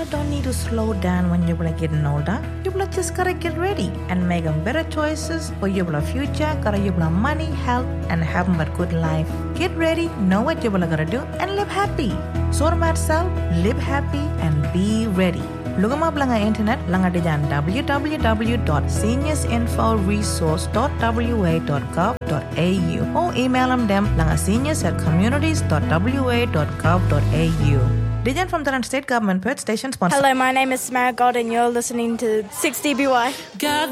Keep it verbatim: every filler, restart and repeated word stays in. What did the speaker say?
will don't need to slow down when you will getting older. You will just gotta get ready and make them better choices for your future, gotta you will money, health, and have a good life. Get ready, know what you will gotta do, and live happy. Sort myself, live happy, and be ready. Look up lang internet lang diyan w w w dot seniors info resource dot w a dot gov dot a u or email them them lang seniors at communities dot w a dot gov dot a u. Dijan from the state government Perth station sponsor. Hello, my name is Samara God and you're listening to six D B Y. God